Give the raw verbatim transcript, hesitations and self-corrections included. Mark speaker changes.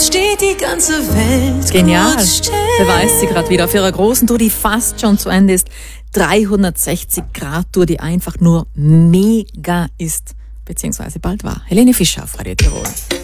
Speaker 1: steht die ganze Welt.
Speaker 2: Genial. Beweist sie gerade wieder auf ihrer großen Tour, die fast schon zu Ende ist. dreihundertsechzig Grad Tour, die einfach nur mega ist, beziehungsweise bald war. Helene Fischer auf Radio Tirol.